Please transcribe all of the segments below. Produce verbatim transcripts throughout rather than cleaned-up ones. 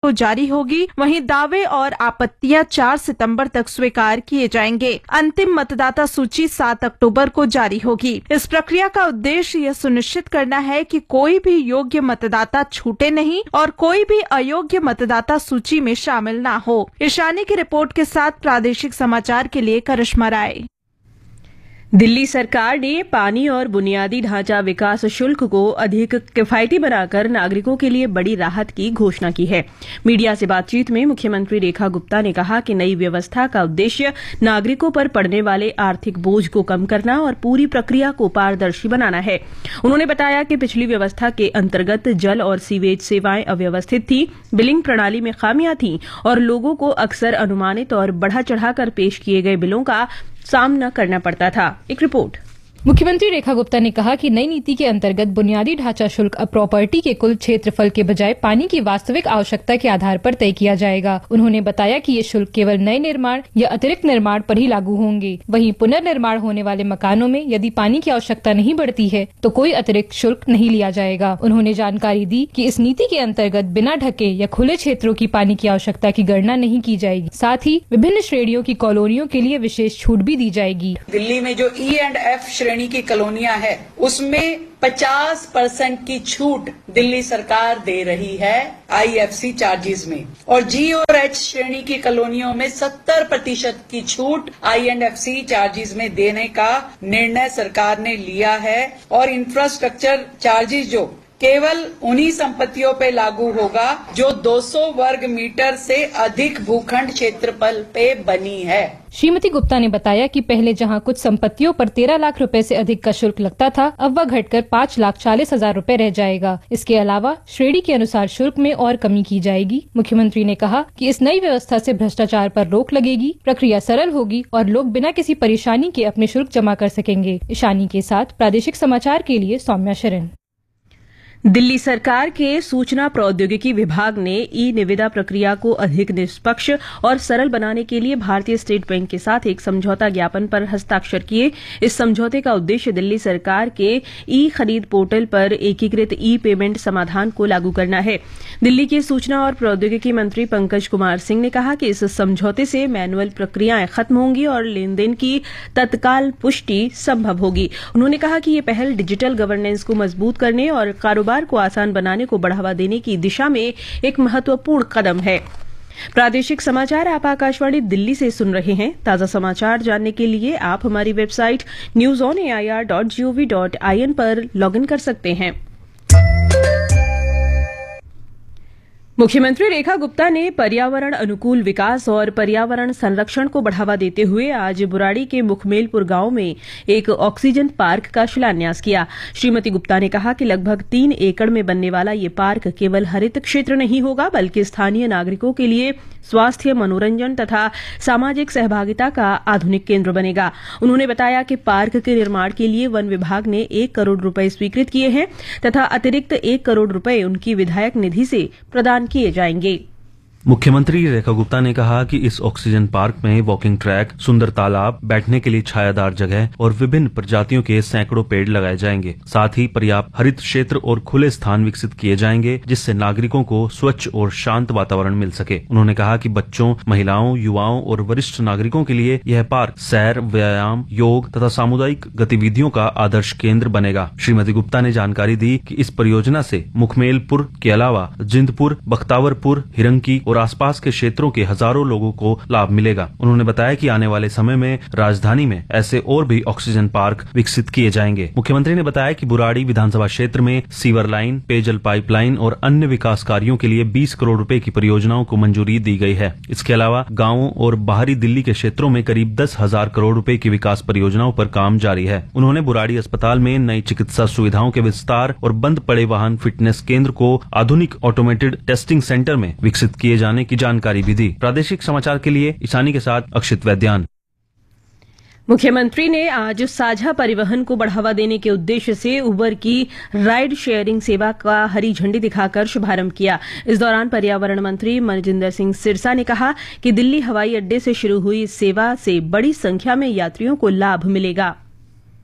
को जारी होगी, वहीं दावे और आपत्तियां चार सितंबर तक स्वीकार किए जाएंगे। अंतिम मतदाता सूची सात अक्टूबर को जारी होगी। इस प्रक्रिया का उद्देश्य यह सुनिश्चित करना है कि कोई भी योग्य मतदाता छूटे नहीं और कोई भी अयोग्य मतदाता सूची में शामिल ना हो। ईशानी की रिपोर्ट के साथ प्रादेशिक समाचार के लिए करिश्मा राय। दिल्ली सरकार ने पानी और बुनियादी ढांचा विकास शुल्क को अधिक किफायती बनाकर नागरिकों के लिए बड़ी राहत की घोषणा की है। मीडिया से बातचीत में मुख्यमंत्री रेखा गुप्ता ने कहा कि नई व्यवस्था का उद्देश्य नागरिकों पर पड़ने वाले आर्थिक बोझ को कम करना और पूरी प्रक्रिया को पारदर्शी बनाना है। उन्होंने बताया कि पिछली व्यवस्था के अंतर्गत जल और सीवेज सेवाएं अव्यवस्थित थी, बिलिंग प्रणाली में खामियां थीं और लोगों को अक्सर अनुमानित और बढ़ा चढ़ाकर पेश किए गए बिलों का सामना करना पड़ता था। एक रिपोर्ट। मुख्यमंत्री रेखा गुप्ता ने कहा कि नई नीति के अंतर्गत बुनियादी ढांचा शुल्क अब प्रॉपर्टी के कुल क्षेत्रफल के बजाय पानी की वास्तविक आवश्यकता के आधार पर तय किया जाएगा। उन्होंने बताया कि ये शुल्क केवल नए निर्माण या अतिरिक्त निर्माण पर ही लागू होंगे। वहीं पुनर्निर्माण होने वाले मकानों में यदि पानी की आवश्यकता नहीं बढ़ती है तो कोई अतिरिक्त शुल्क नहीं लिया जाएगा। उन्होंने जानकारी दी कि इस नीति के अंतर्गत बिना ढके या खुले क्षेत्रों की पानी की आवश्यकता की गणना नहीं की जाएगी। साथ ही विभिन्न श्रेणियों की कॉलोनियों के लिए विशेष छूट भी दी जाएगी। दिल्ली में जो ई एंड एफ श्रेणी की कॉलोनियां है उसमें पचास परसेंट की छूट दिल्ली सरकार दे रही है आईएफसी चार्जेस में, और जी और एच श्रेणी की कॉलोनियों में सत्तर प्रतिशत की छूट आईएनएफसी चार्जेस में देने का निर्णय सरकार ने लिया है। और इंफ्रास्ट्रक्चर चार्जेस जो केवल उन्हीं संपत्तियों पे लागू होगा जो दो सौ वर्ग मीटर से अधिक भूखंड क्षेत्रफल पे बनी है। श्रीमती गुप्ता ने बताया कि पहले जहां कुछ संपत्तियों पर तेरह लाख रुपए से अधिक का शुल्क लगता था, अब वह घटकर पाँच लाख चालीस हजार रूपए रह जाएगा। इसके अलावा श्रेणी के अनुसार शुल्क में और कमी की जाएगी। मुख्यमंत्री ने कहा कि इस नई व्यवस्था से भ्रष्टाचार पर रोक लगेगी, प्रक्रिया सरल होगी और लोग बिना किसी परेशानी के अपने शुल्क जमा कर सकेंगे। ईशानी के साथ प्रादेशिक समाचार के लिए सौम्या शरण। दिल्ली सरकार के सूचना प्रौद्योगिकी विभाग ने ई निविदा प्रक्रिया को अधिक निष्पक्ष और सरल बनाने के लिए भारतीय स्टेट बैंक के साथ एक समझौता ज्ञापन पर हस्ताक्षर किए। इस समझौते का उद्देश्य दिल्ली सरकार के ई खरीद पोर्टल पर एकीकृत ई पेमेंट समाधान को लागू करना है। दिल्ली के सूचना और प्रौद्योगिकी मंत्री पंकज कुमार सिंह ने कहा कि इस समझौते से मैनुअल प्रक्रियाएं खत्म होंगी और लेनदेन की तत्काल पुष्टि संभव होगी। उन्होंने कहा कि ये पहल डिजिटल गवर्नेंस को मजबूत करने और कारोबार को आसान बनाने को बढ़ावा देने की दिशा में एक महत्वपूर्ण कदम है। प्रादेशिक समाचार आप आकाशवाणी दिल्ली से सुन रहे हैं। ताजा समाचार जानने के लिए आप हमारी website news on A I R dot G O V dot I N पर लॉग इन कर सकते हैं। मुख्यमंत्री रेखा गुप्ता ने पर्यावरण अनुकूल विकास और पर्यावरण संरक्षण को बढ़ावा देते हुए आज बुराड़ी के मुखमेलपुर गांव में एक ऑक्सीजन पार्क का शिलान्यास किया। श्रीमती गुप्ता ने कहा कि लगभग तीन एकड़ में बनने वाला ये पार्क केवल हरित क्षेत्र नहीं होगा बल्कि स्थानीय नागरिकों के लिए स्वास्थ्य, मनोरंजन तथा सामाजिक सहभागिता का आधुनिक केंद्र बनेगा। उन्होंने बताया कि पार्क के निर्माण के लिए वन विभाग ने एक करोड़ रुपए स्वीकृत किए हैं तथा अतिरिक्त एक करोड़ रुपए उनकी विधायक निधि से प्रदान किए जाएंगे। मुख्यमंत्री रेखा गुप्ता ने कहा कि इस ऑक्सीजन पार्क में वॉकिंग ट्रैक, सुंदर तालाब, बैठने के लिए छायादार जगह और विभिन्न प्रजातियों के सैकड़ों पेड़ लगाए जाएंगे। साथ ही पर्याप्त हरित क्षेत्र और खुले स्थान विकसित किए जाएंगे जिससे नागरिकों को स्वच्छ और शांत वातावरण मिल सके। उन्होंने कहा कि बच्चों, महिलाओं, युवाओं और वरिष्ठ नागरिकों के लिए यह पार्क सैर, व्यायाम, योग तथा सामुदायिक गतिविधियों का आदर्श केंद्र बनेगा। श्रीमती गुप्ता ने जानकारी दी कि इस परियोजना से मुखमेलपुर के अलावा जिंदपुर, बख्तावरपुर, हिरंकी और आसपास के क्षेत्रों के हजारों लोगों को लाभ मिलेगा। उन्होंने बताया कि आने वाले समय में राजधानी में ऐसे और भी ऑक्सीजन पार्क विकसित किए जाएंगे। मुख्यमंत्री ने बताया कि बुराड़ी विधानसभा क्षेत्र में सीवर लाइन, पेयजल पाइपलाइन और अन्य विकास कार्यों के लिए बीस करोड़ रुपए की परियोजनाओं को मंजूरी दी गई है। इसके अलावा गांवों और बाहरी दिल्ली के क्षेत्रों में करीब दस हजार करोड़ रुपए की विकास परियोजनाओं पर काम जारी है। उन्होंने बुराड़ी अस्पताल में नई चिकित्सा सुविधाओं के विस्तार और बंद पड़े वाहन फिटनेस केंद्र को आधुनिक ऑटोमेटेड टेस्टिंग सेंटर में विकसित किए जाने की जानकारी भी दी। प्रादेशिक समाचार के लिए ईशानी के साथ अक्षित वैद्यान। मुख्यमंत्री ने आज साझा परिवहन को बढ़ावा देने के उद्देश्य से उबर की राइड शेयरिंग सेवा का हरी झंडी दिखाकर शुभारंभ किया। इस दौरान पर्यावरण मंत्री मनजिंदर सिंह सिरसा ने कहा कि दिल्ली हवाई अड्डे से शुरू हुई इस सेवा से बड़ी संख्या में यात्रियों को लाभ मिलेगा।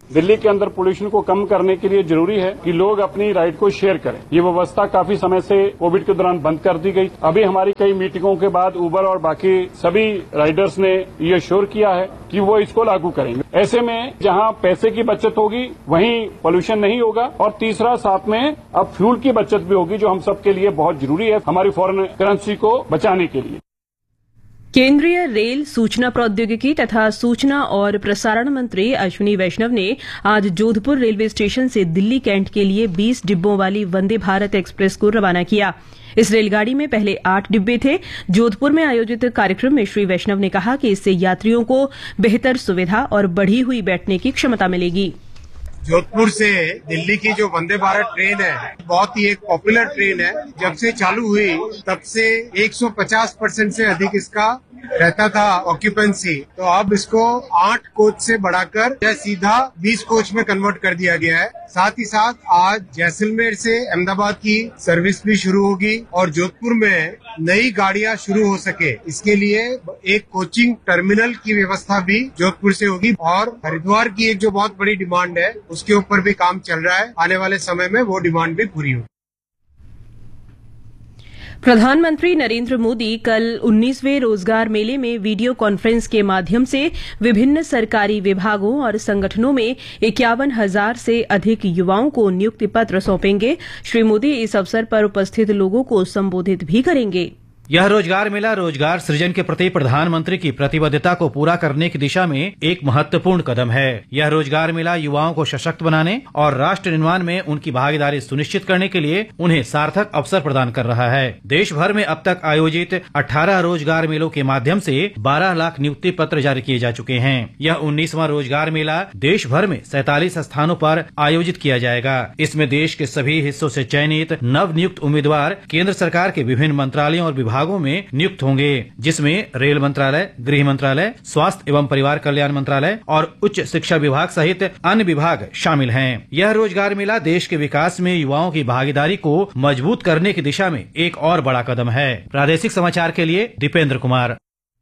दिल्ली के अंदर पोल्यूशन को कम करने के लिए जरूरी है कि लोग अपनी राइड को शेयर करें। ये व्यवस्था काफी समय से कोविड के दौरान बंद कर दी गई। अभी हमारी कई मीटिंगों के बाद उबर और बाकी सभी राइडर्स ने ये श्योर किया है कि वो इसको लागू करेंगे। ऐसे में जहां पैसे की बचत होगी वहीं पोल्यूशन नहीं होगा, और तीसरा साथ में अब फ्यूल की बचत भी होगी, जो हम सबके लिए बहुत जरूरी है हमारी फॉरेन करेंसी को बचाने के लिए। केंद्रीय रेल, सूचना प्रौद्योगिकी तथा सूचना और प्रसारण मंत्री अश्विनी वैष्णव ने आज जोधपुर रेलवे स्टेशन से दिल्ली कैंट के लिए बीस डिब्बों वाली वंदे भारत एक्सप्रेस को रवाना किया। इस रेलगाड़ी में पहले आठ डिब्बे थे। जोधपुर में आयोजित कार्यक्रम में श्री वैष्णव ने कहा कि इससे यात्रियों को बेहतर सुविधा और बढ़ी हुई बैठने की क्षमता मिलेगी। जोधपुर से दिल्ली की जो वंदे भारत ट्रेन है बहुत ही एक पॉपुलर ट्रेन है। जब से चालू हुई तब से एक सौ पचास परसेंट से अधिक इसका रहता था ऑक्यूपेंसी, तो अब इसको आठ कोच से बढ़ाकर सीधा बीस कोच में कन्वर्ट कर दिया गया है। साथ ही साथ आज जैसलमेर से अहमदाबाद की सर्विस भी शुरू होगी और जोधपुर में नई गाड़ियां शुरू हो सके इसके लिए एक कोचिंग टर्मिनल की व्यवस्था भी जोधपुर से होगी। और हरिद्वार की एक जो बहुत बड़ी डिमांड है उसके ऊपर भी काम चल रहा है। आने वाले समय में वो डिमांड भी पूरी होगी। प्रधानमंत्री नरेंद्र मोदी कल उन्नीसवें रोजगार मेले में वीडियो कॉन्फ्रेंस के माध्यम से विभिन्न सरकारी विभागों और संगठनों में इक्यावन हजार से अधिक युवाओं को नियुक्ति पत्र सौंपेंगे। श्री मोदी इस अवसर पर उपस्थित लोगों को संबोधित भी करेंगे। यह रोजगार मेला रोजगार सृजन के प्रति प्रधानमंत्री की प्रतिबद्धता को पूरा करने की दिशा में एक महत्वपूर्ण कदम है। यह रोजगार मेला युवाओं को सशक्त बनाने और राष्ट्र निर्माण में उनकी भागीदारी सुनिश्चित करने के लिए उन्हें सार्थक अवसर प्रदान कर रहा है। देश भर में अब तक आयोजित अठारह रोजगार मेलों के माध्यम से बारह लाख नियुक्ति पत्र जारी किए जा चुके हैं। यह उन्नीसवां रोजगार मेला देश भर में सैतालीस स्थानों पर आयोजित किया जाएगा। इसमें देश के सभी हिस्सों से चयनित नव नियुक्त उम्मीदवार केंद्र सरकार के विभिन्न मंत्रालयों और विभागों में नियुक्त होंगे, जिसमें रेल मंत्रालय, गृह मंत्रालय, स्वास्थ्य एवं परिवार कल्याण मंत्रालय और उच्च शिक्षा विभाग सहित अन्य विभाग शामिल हैं। यह रोजगार मेला देश के विकास में युवाओं की भागीदारी को मजबूत करने की दिशा में एक और बड़ा कदम है। प्रादेशिक समाचार के लिए दीपेंद्र कुमार।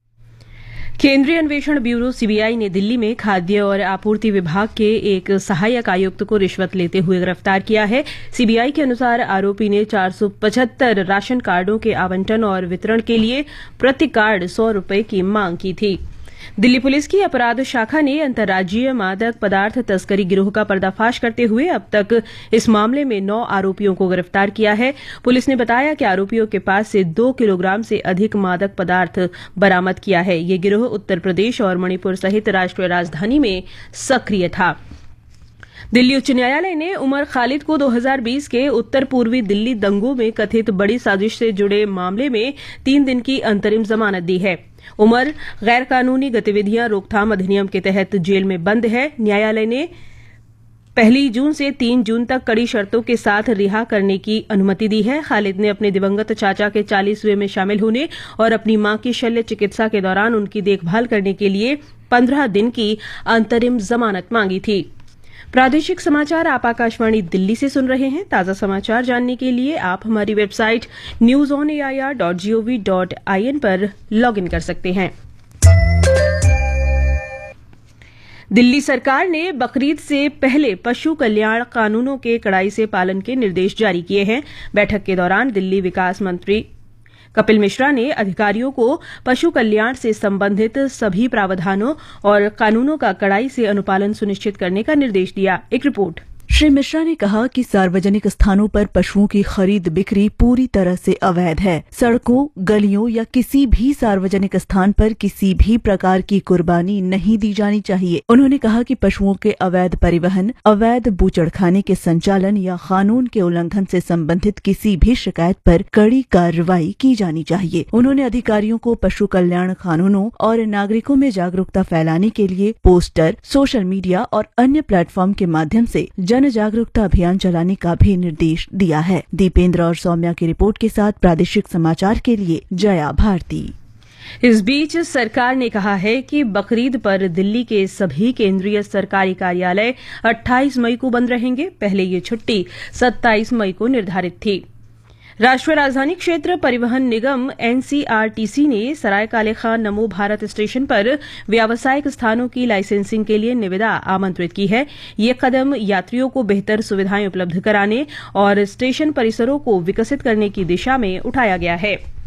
केंद्रीय अन्वेषण ब्यूरो सीबीआई ने दिल्ली में खाद्य और आपूर्ति विभाग के एक सहायक आयुक्त को रिश्वत लेते हुए गिरफ्तार किया है। सीबीआई के अनुसार आरोपी ने चार सौ पचहत्तर राशन कार्डों के आवंटन और वितरण के लिए प्रति कार्ड सौ रुपए की मांग की थी। दिल्ली पुलिस की अपराध शाखा ने अंतर्राज्यीय मादक पदार्थ तस्करी गिरोह का पर्दाफाश करते हुए अब तक इस मामले में नौ आरोपियों को गिरफ्तार किया है। पुलिस ने बताया कि आरोपियों के पास से दो किलोग्राम से अधिक मादक पदार्थ बरामद किया है। ये गिरोह उत्तर प्रदेश और मणिपुर सहित राष्ट्रीय राजधानी में सक्रिय था। दिल्ली उच्च न्यायालय ने उमर खालिद को दो हज़ार बीस के उत्तर पूर्वी दिल्ली दंगों में कथित बड़ी साजिश से जुड़े मामले में तीन दिन की अंतरिम जमानत दी है। उमर गैर कानूनी गतिविधियां रोकथाम अधिनियम के तहत जेल में बंद है। न्यायालय ने पहली जून से तीन जून तक कड़ी शर्तों के साथ रिहा करने की अनुमति दी है। खालिद ने अपने दिवंगत चाचा के चालीसवें में शामिल होने और अपनी मां की शल्य चिकित्सा के दौरान उनकी देखभाल करने के लिए पंद्रह दिन की अंतरिम जमानत मांगी थी। प्रादेशिक समाचार आप आकाशवाणी दिल्ली से सुन रहे हैं। ताजा समाचार जानने के लिए आप हमारी website news on A I R dot G O V dot I N पर लॉग इन कर सकते हैं। दिल्ली सरकार ने बकरीद से पहले पशु कल्याण कानूनों के कड़ाई से पालन के निर्देश जारी किए हैं। बैठक के दौरान दिल्ली विकास मंत्री कपिल मिश्रा ने अधिकारियों को पशु कल्याण से संबंधित सभी प्रावधानों और कानूनों का कड़ाई से अनुपालन सुनिश्चित करने का निर्देश दिया। एक रिपोर्ट। श्री मिश्रा ने कहा कि सार्वजनिक स्थानों पर पशुओं की खरीद बिक्री पूरी तरह से अवैध है। सड़कों, गलियों या किसी भी सार्वजनिक स्थान पर किसी भी प्रकार की कुर्बानी नहीं दी जानी चाहिए। उन्होंने कहा कि पशुओं के अवैध परिवहन, अवैध बूचड़खाने के संचालन या कानून के उल्लंघन से संबंधित किसी भी शिकायत पर कड़ी कार्रवाई की जानी चाहिए। उन्होंने अधिकारियों को पशु कल्याण कानूनों और नागरिकों में जागरूकता फैलाने के लिए पोस्टर, सोशल मीडिया और अन्य प्लेटफॉर्म के माध्यम से जन जागरूकता अभियान चलाने का भी निर्देश दिया है। दीपेंद्र और सौम्या की रिपोर्ट के साथ प्रादेशिक समाचार के लिए जया भारती। इस बीच सरकार ने कहा है कि बकरीद पर दिल्ली के सभी केंद्रीय सरकारी कार्यालय अट्ठाईस मई को बंद रहेंगे। पहले ये छुट्टी सत्ताईस मई को निर्धारित थी। राष्ट्रीय राजधानी क्षेत्र परिवहन निगम एनसीआरटीसी ने सराय काले खान नमो भारत स्टेशन पर व्यावसायिक स्थानों की लाइसेंसिंग के लिए निविदा आमंत्रित की है। ये कदम यात्रियों को बेहतर सुविधाएं उपलब्ध कराने और स्टेशन परिसरों को विकसित करने की दिशा में उठाया गया है।